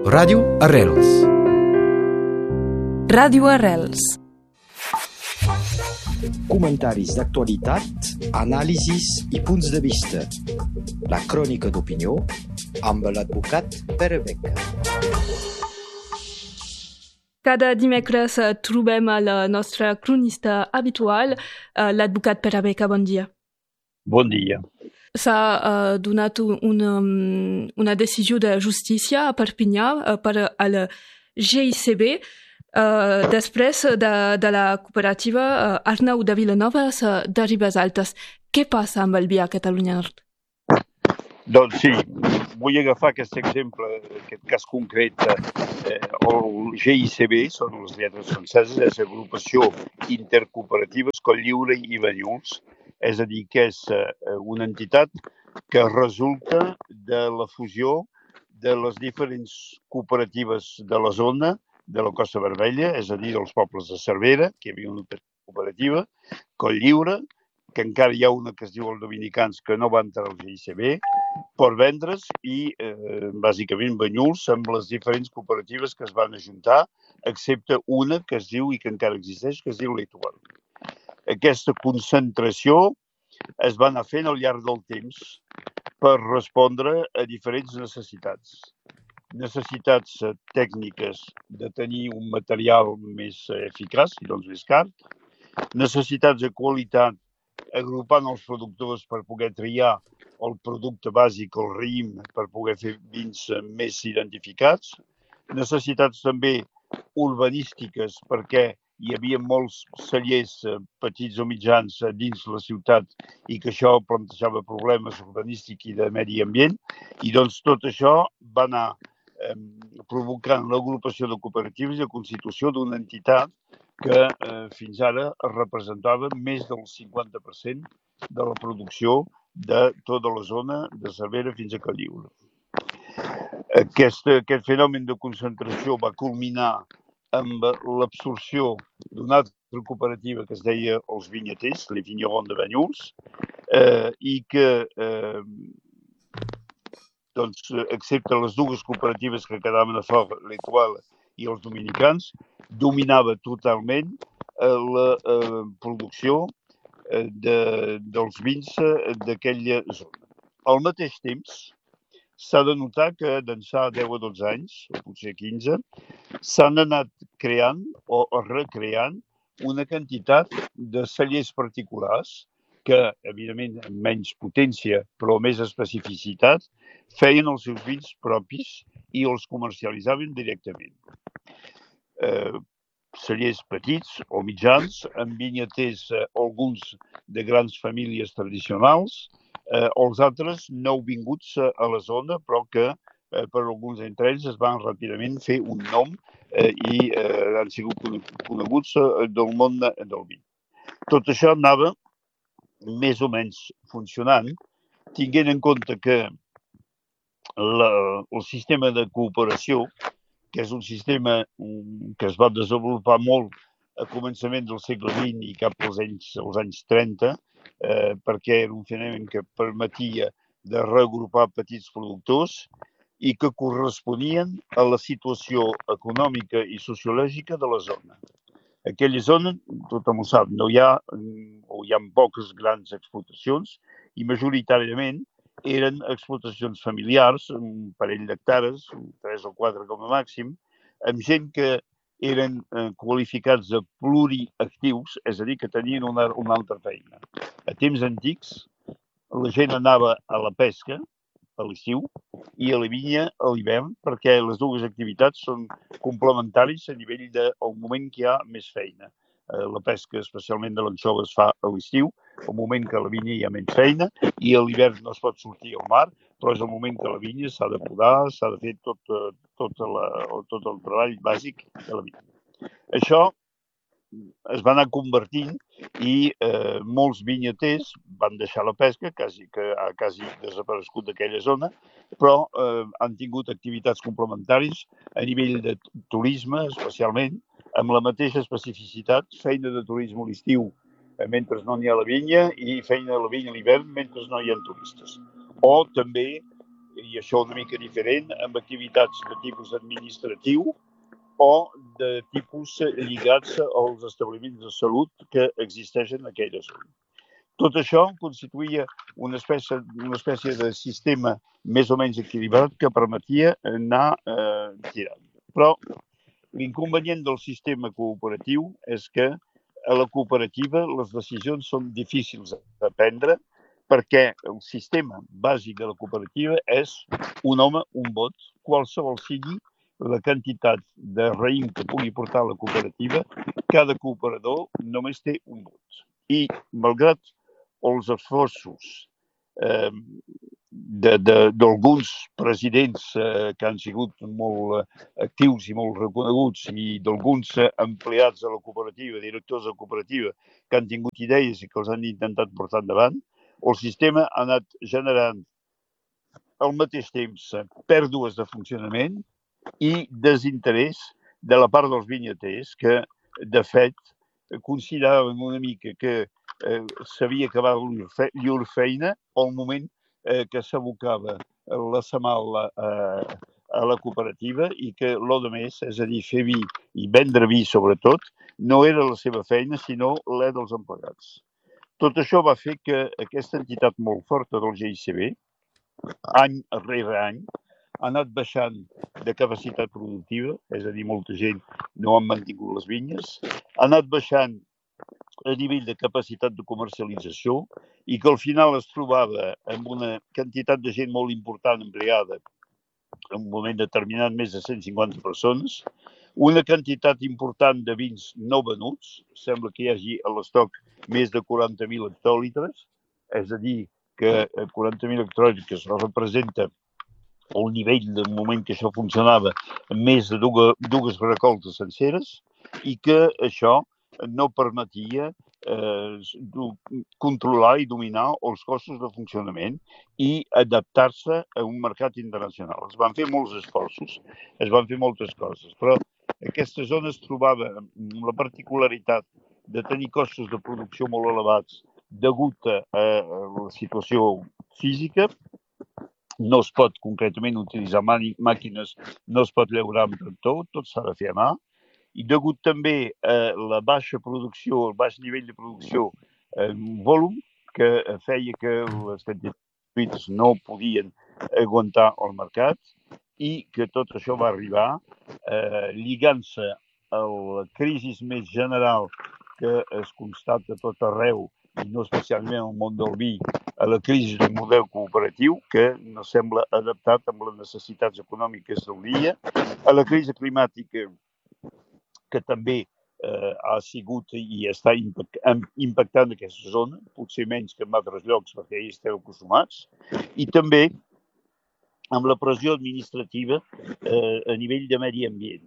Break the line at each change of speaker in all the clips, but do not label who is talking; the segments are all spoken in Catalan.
Ràdio Arrels.
Ràdio Arrels.
Comentaris d'actualitat, anàlisis i punts de vista. La crònica d'opinió amb l'advocat Pere Beca.
Cada dimecres trobem el nostre cronista habitual, l'advocat Pere Beca. Bon dia.
Bon dia.
S'ha donat una decisió de justícia a Perpinyà per al GICB després de la cooperativa Arnau de Vilanova de Ribes Altes. Què passa amb el vi a Catalunya Nord?
Doncs sí, vull agafar aquest exemple, aquest cas concret. El GICB, són les lletres franceses, és Agrupació Intercooperativa Coll Lliure i Banyuls. És a dir, que és una entitat que resulta de la fusió de les diferents cooperatives de la zona de la Costa Vermella, és a dir, dels pobles de Cervera, que hi havia una cooperativa, Coll Lliure, que encara hi ha una que es diu els Dominicans, que no va entrar al GICB, Port Vendres i, bàsicament, Banyuls, amb les diferents cooperatives que es van ajuntar, excepte una que es diu, i que encara existeix, que es diu l'Etoile. Aquesta concentració es va anar fent al llarg del temps per respondre a diferents necessitats. Necessitats tècniques de tenir un material més eficaç i doncs més car, necessitats de qualitat agrupant els productors per poder triar el producte bàsic, el raïm, per poder fer vins més identificats, necessitats també urbanístiques perquè hi havia molts cellers petits o mitjans dins la ciutat i que això plantejava problemes urbanístics i de medi ambient. I doncs tot això va anar provocant l'agrupació de cooperatives i la constitució d'una entitat que fins ara representava més del 50% de la producció de tota la zona de Cervera fins a Coll Lliure. Aquest fenomen de concentració va culminar amb l'absorció d'una altra cooperativa que es deia els Vinyaters, les Vignerons de Banyuls, i que, excepte les dues cooperatives que quedaven a fora, l'Etoile i els Dominicans, dominava totalment la producció dels vins d'aquella zona. Al mateix temps, s'ha de notar que d'ençà 10 a 12 anys, o potser 15, s'han anat creant o recreant una quantitat de cellers particulars que, evidentment, amb menys potència però més especificitat, feien els seus vins propis i els comercialitzaven directament. Cellers petits o mitjans, amb vinyaters alguns de grans famílies tradicionals, els altres nouvinguts a la zona, però que per alguns d'entre ells es van ràpidament fer un nom i han sigut coneguts del món del vi. Tot això anava més o menys funcionant, tinguent en compte que el sistema de cooperació, que és un sistema que es va desenvolupar molt a començament del segle XX i cap als anys 30, perquè era un fenomen que permetia de reagrupar petits productors i que corresponien a la situació econòmica i sociològica de la zona. Aquella zona, tothom ho sap, no hi ha o hi ha poques grans explotacions i majoritàriament eren explotacions familiars, un parell d'hectares, 3 o 4 com a màxim, amb gent que eren qualificats de pluriactius, és a dir, que tenien una altra feina. A temps antics, la gent anava a la pesca a l'estiu i a la vinya a l'hivern, perquè les dues activitats són complementaris a nivell del moment que hi ha més feina. La pesca, especialment de l'anxova, es fa a l'estiu, al moment que a la vinya hi ha menys feina, i a l'hivern no es pot sortir al mar, però és el moment que a la vinya s'ha de podar, s'ha de fer tot el treball bàsic de la vinya. Això es va anar convertint i molts vinyaters van deixar la pesca, que ha quasi desaparegut d'aquella zona, però han tingut activitats complementaris a nivell de turisme, especialment, amb la mateixa especificitat, feina de turisme a l'estiu mentre no n'hi ha la vinya i feina a la vinya a l'hivern mentre no hi ha turistes. O també i això una mica diferent, amb activitats de tipus administratiu o de tipus lligats als establiments de salut que existeixen en aquella zona. Tot això constituïa una espècie de sistema més o menys equilibrat que permetia anar tirant. Però l'inconvenient del sistema cooperatiu és que a la cooperativa les decisions són difícils de prendre perquè el sistema bàsic de la cooperativa és un home, un vot, qualsevol sigui la quantitat de raïm que pugui portar la cooperativa, cada cooperador només té un vot. I, malgrat els esforços d'alguns presidents que han sigut molt actius i molt reconeguts i d'alguns empleats de la cooperativa, directors de la cooperativa, que han tingut idees i que els han intentat portar endavant, el sistema ha anat generant al mateix temps pèrdues de funcionament i desinterès de la part dels vinyaters que, de fet, consideraven una mica que s'havia acabat llur feina al moment que s'abocava la setmana a la cooperativa i que l'o de més, és a dir, fer vi i vendre vi sobretot, no era la seva feina, sinó la dels empleats. Tot això va fer que aquesta entitat molt forta del GICB, any rere any, ha anat baixant de capacitat productiva, és a dir, molta gent no han mantingut les vinyes, ha anat baixant a nivell de capacitat de comercialització i que al final es trobava amb una quantitat de gent molt important empleada en un moment determinat, més de 150 persones, una quantitat important de vins no venuts, sembla que hi hagi a l'estoc més de 40.000 hectòlitres, és a dir, que 40.000 hectòlitres representa el nivell del moment que això funcionava més de dues recoltes senceres i que això no permetia controlar i dominar els costos de funcionament i adaptar-se a un mercat internacional. Es van fer molts esforços, es van fer moltes coses, però aquesta zona es trobava amb la particularitat de tenir costos de producció molt elevats degut a la situació física. No es pot concretament utilitzar màquines, no es pot llaurar amb tractor, tot s'ha de fer a mà. I degut també a la baixa producció, el baix nivell de producció en volum, que feia que les quantitats no podien aguantar el mercat i que tot això va arribar lligant-se a la crisi més general que es constata a tot arreu, i no especialment al món del vi, a la crisi del model cooperatiu, que no sembla adaptat amb les necessitats econòmiques del dia, a la crisi climàtica, que també ha sigut i està impactant aquesta zona, potser menys que en altres llocs perquè hi esteu acostumats, i també amb la pressió administrativa a nivell de medi ambient.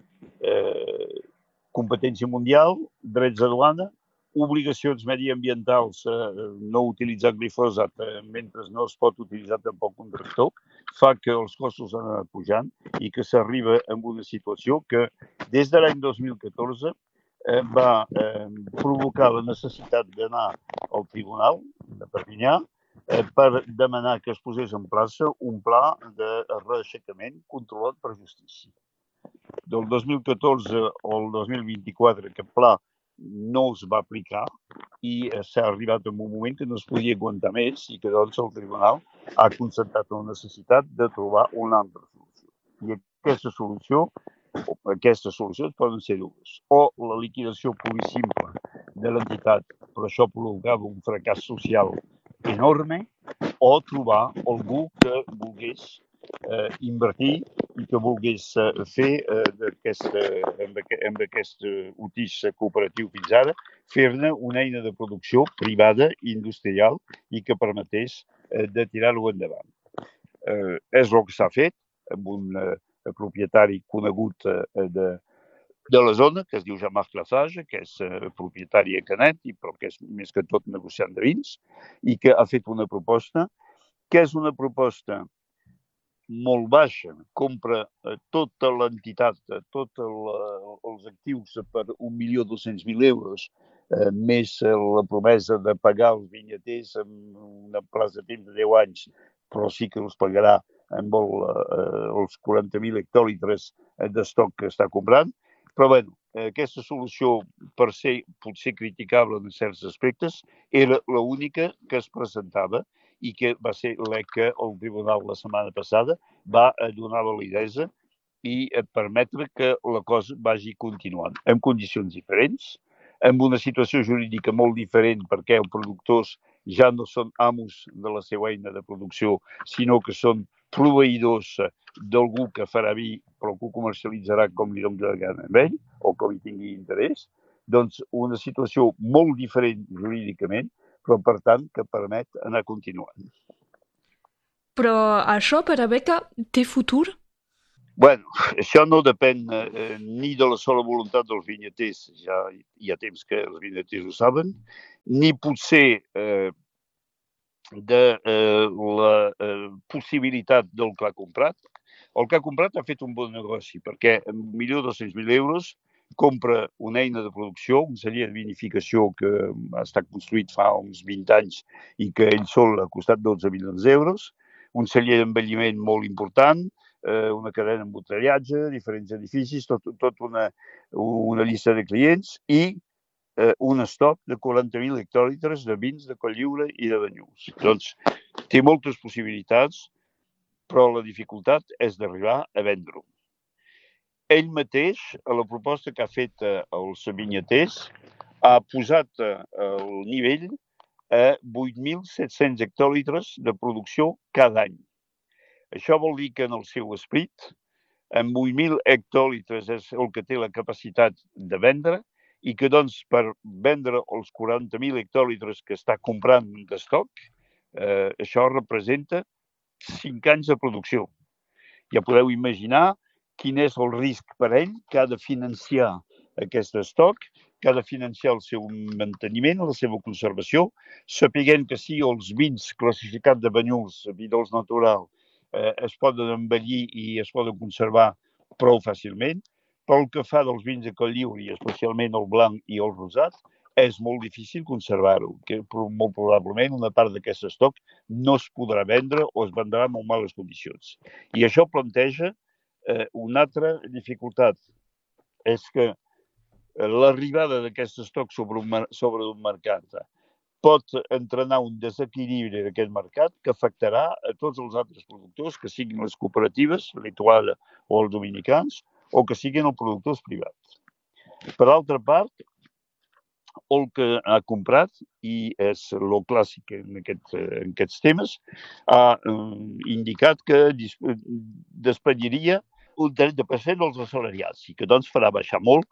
Competència mundial, drets de duana, obligacions mediambientals, no utilitzar glifosat mentre no es pot utilitzar tampoc un tractor, fa que els costos han anat pujant i que s'arriba a una situació que des de l'any 2014 va provocar la necessitat d'anar al Tribunal de Perpinyà per demanar que es posés en plaça un pla de reaixecament controlat per justícia. Del 2014 al 2024 aquest pla no es va aplicar i s'ha arribat a un moment que no es podia aguantar més i que doncs el Tribunal ha constatat la necessitat de trobar una altra solució. I aquestes solucions poden ser dues. O la liquidació pura i simple de l'entitat, però això provocava un fracàs social enorme, o trobar algú que volgués invertir i que volgués fer amb aquest utix cooperatiu fins ara, fer-ne una eina de producció privada i industrial i que permetés de tirar-ho endavant. És el que s'ha fet amb un propietari conegut de la zona, que es diu Jean-Marc Lafarge, que és propietari a Canet, però que és més que tot negociant de vins, i que ha fet una proposta, que és una proposta molt baixa, compra tota l'entitat, tots els actius per 1.200.000 euros, més la promesa de pagar els vinyaters en un plaç de temps de 10 anys, però sí que els pagarà amb els 40.000 hectòlitres d'estoc que està comprant. Però bé, aquesta solució, per ser potser criticable en certs aspectes, era l'única que es presentava i que va ser que el tribunal la setmana passada va donar validesa i permetre que la cosa vagi continuant en condicions diferents, amb una situació jurídica molt diferent perquè els productors ja no són amos de la seva eina de producció, sinó que són proveïdors d'algú que farà vi però que ho comercialitzarà com li doni la gana amb ell o com hi tingui interès. Doncs una situació molt diferent jurídicament, però per tant que permet anar continuant.
Però això per a Beca té futur?
Bueno, això no depèn ni de la sola voluntat dels vinyaters, ja hi ha temps que els vinyaters ho saben, ni potser de la possibilitat del que ha comprat. El que ha comprat ha fet un bon negoci, perquè amb 1.200.000 euros compra una eina de producció, un celler de vinificació que ha estat construït fa uns 20 anys i que ell sol ha costat 12 milions d'euros, un celler d'envelliment molt important, una cadena d'embotellatge, diferents edificis, tot una llista de clients i un estoc de 40.000 hectòlitres de vins de Cotlliure i de Banyuls. Doncs té moltes possibilitats, però la dificultat és d'arribar a vendre-ho. Ell mateix, a la proposta que ha fet als vinyaters, ha posat el nivell a 8.700 hectòlitres de producció cada any. Això vol dir que en el seu esperit, amb 8.000 hectòlitres és el que té la capacitat de vendre i que doncs per vendre els 40.000 hectòlitres que està comprant d'estoc, això representa 5 anys de producció. Ja podeu imaginar quin és el risc per ell que ha de financiar aquest estoc, que ha de financiar el seu manteniment, la seva conservació, sapiguent que si els vins classificats de Banyuls, vi dolç natural, es poden envellir i es poden conservar prou fàcilment, però el que fa dels vins de Cotlliure, i especialment el blanc i el rosat, és molt difícil conservar-ho, que molt probablement una part d'aquest estoc no es podrà vendre o es vendrà en molt males condicions. I això planteja una altra dificultat, és que l'arribada d'aquest estoc sobre un mercat pot entrenar un desequilibri d'aquest mercat que afectarà a tots els altres productors, que siguin les cooperatives, l'Etoile o els dominicans, o que siguin els productors privats. Per altra part, el que ha comprat, i és el clàssic en aquests temes, ha indicat que despegiria un 30% dels assalariats i que doncs farà baixar molt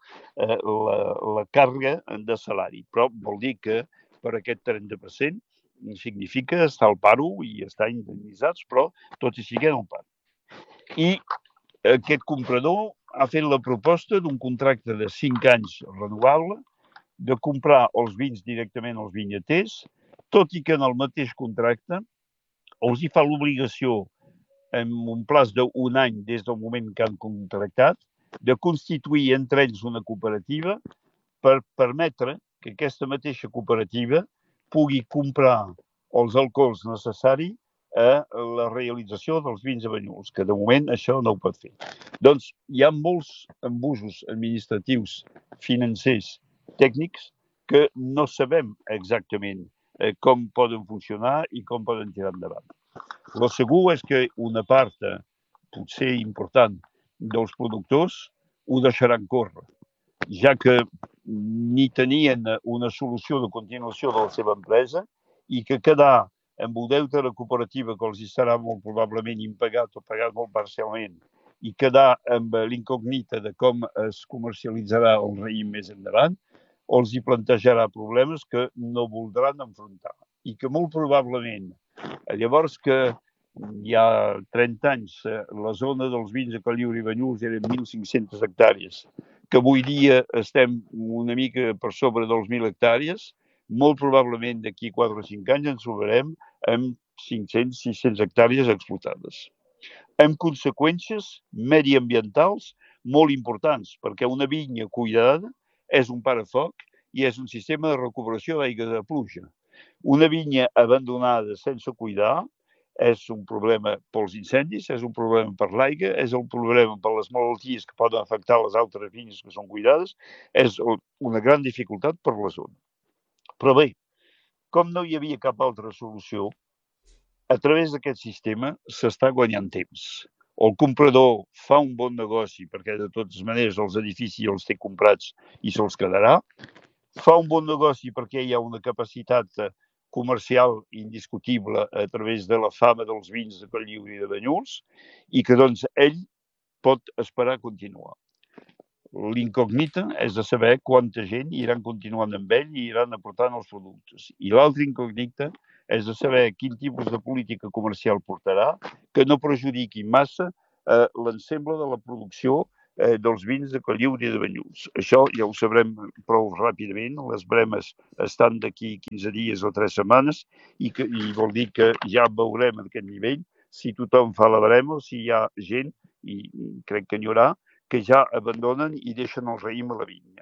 la càrrega de salari. Però vol dir que per aquest 30% significa estar al paro i estar indemnitzats, però tot i sigui al paro. I aquest comprador ha fet la proposta d'un contracte de 5 anys renovable, de comprar els vins directament als vinyaters, tot i que en el mateix contracte els hi fa l'obligació, en un plaç d'un any des del moment que han contractat, de constituir entre ells una cooperativa per permetre que aquesta mateixa cooperativa pugui comprar els alcohols necessaris a la realització dels vins de Banyuls, que de moment això no ho pot fer. Doncs hi ha molts embusos administratius, financers, tècnics, que no sabem exactament com poden funcionar i com poden tirar endavant. El segur és que una part, potser important, dels productors ho deixaran córrer, ja que ni tenien una solució de continuació de la seva empresa i que quedar amb un deute de la cooperativa que els serà molt probablement impagat o pagat molt parcialment i quedar amb l'incògnita de com es comercialitzarà el raïm més endavant, els hi plantejarà problemes que no voldran enfrontar i que molt probablement, llavors que hi ha 30 anys la zona dels vins de Cotlliure i Banyuls eren 1.500 hectàrees, que avui dia estem una mica per sobre dels 1.000 hectàrees, molt probablement d'aquí 4 o 5 anys ens trobarem amb 500-600 hectàrees explotades. Amb conseqüències mediambientals molt importants, perquè una vinya cuidada és un parafoc i és un sistema de recuperació d'aigua de pluja. Una vinya abandonada sense cuidar és un problema pels incendis, és un problema per l'aigua, és un problema per les malalties que poden afectar les altres vinyes que són cuidades, és una gran dificultat per la zona. Però bé, com no hi havia cap altra solució, a través d'aquest sistema s'està guanyant temps. El comprador fa un bon negoci, perquè de totes maneres els edificis els té comprats i se'ls quedarà. Fa un bon negoci perquè hi ha una capacitat comercial indiscutible a través de la fama dels vins de Cotlliure i de Banyuls i que doncs ell pot esperar continuar. L'incògnita és de saber quanta gent iran continuant amb ell i iran aportant els productes. I l'altra incògnita és de saber quin tipus de política comercial portarà que no perjudiqui massa l'ensemble de la producció dels vins de Cotlliure i de Banyuls. Això ja ho sabrem prou ràpidament. Les bremes estan d'aquí 15 dies o 3 setmanes i vol dir que ja veurem en aquest nivell si tothom fa la brema o si hi ha gent, i crec que n'hi haurà, que ja abandonen i deixen el raïm a la vinya.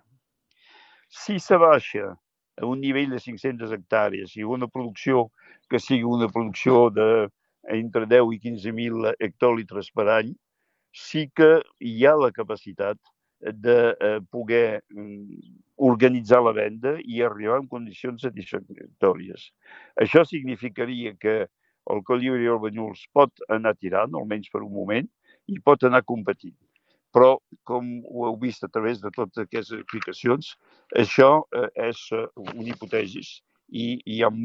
Si s'abaixa a un nivell de 500 hectàrees i una producció que sigui una producció d'entre 10 i 15.000 hectòlitres per any, sí que hi ha la capacitat de poder organitzar la venda i arribar en condicions satisfactòries. Això significaria que el Cotlliure i el Banyuls pot anar tirant, almenys per un moment, i pot anar competint. Però, com ho heu vist a través de totes aquestes explicacions, això és un hipotèsis i hi ha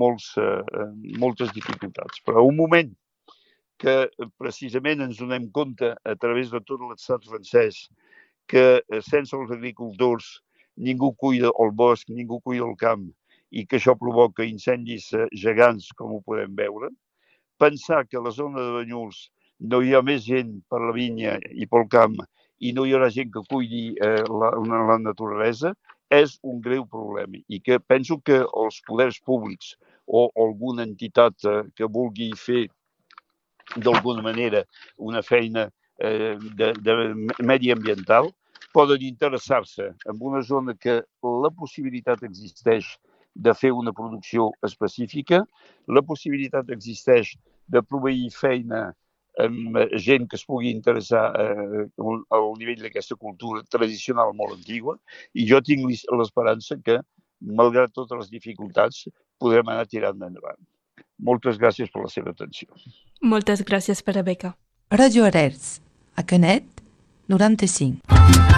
moltes dificultats. Però un moment que precisament ens donem compte a través de tot l'estat francès que sense els agricultors ningú cuida el bosc, ningú cuida el camp i que això provoca incendis gegants, com ho podem veure. Pensar que a la zona de Banyuls no hi ha més gent per la vinya i pel camp i no hi haurà gent que cuidi la naturalesa és un greu problema i que penso que els poders públics o alguna entitat que vulgui fer d'alguna manera una feina mediambiental poden interessar-se en una zona que la possibilitat existeix de fer una producció específica, la possibilitat existeix de proveir feina amb gent que es pugui interessar al nivell d'aquesta cultura tradicional molt antigua i jo tinc l'esperança que, malgrat totes les dificultats, podrem anar tirant endavant. Moltes gràcies per la seva atenció.
Moltes gràcies per la beca.
Radio Arrels, a Canet, 95.